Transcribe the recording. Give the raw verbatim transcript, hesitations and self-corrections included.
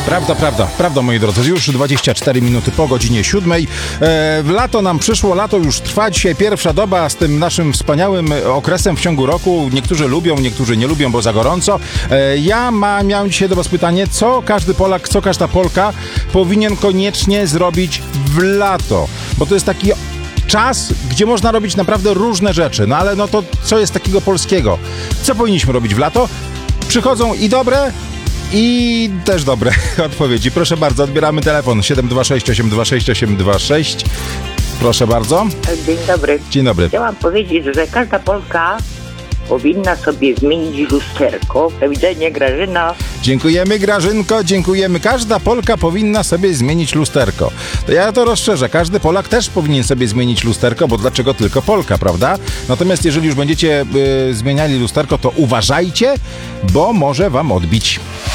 Prawda, prawda, prawda, moi drodzy. Już dwadzieścia cztery minuty po godzinie siódmej. E, w lato nam przyszło, lato już trwa. Dzisiaj pierwsza doba z tym naszym wspaniałym okresem w ciągu roku. Niektórzy lubią, niektórzy nie lubią, bo za gorąco. E, ja ma, miałem dzisiaj do was pytanie, co każdy Polak, co każda Polka powinien koniecznie zrobić w lato. Bo to jest taki czas, gdzie można robić naprawdę różne rzeczy. No ale no to co jest takiego polskiego? Co powinniśmy robić w lato? Przychodzą i dobre, i też dobre odpowiedzi. Proszę bardzo, odbieramy telefon siedem dwa sześć osiem dwa sześć osiem dwa sześć. Proszę bardzo. Dzień dobry. Dzień dobry. Chciałam powiedzieć, że każda Polka powinna sobie zmienić lusterko. Do widzenia, Grażyna. Dziękujemy, Grażynko, dziękujemy. Każda Polka powinna sobie zmienić lusterko. To ja to rozszerzę. Każdy Polak też powinien sobie zmienić lusterko, bo dlaczego tylko Polka, prawda? Natomiast jeżeli już będziecie y, zmieniali lusterko, to uważajcie, bo może wam odbić.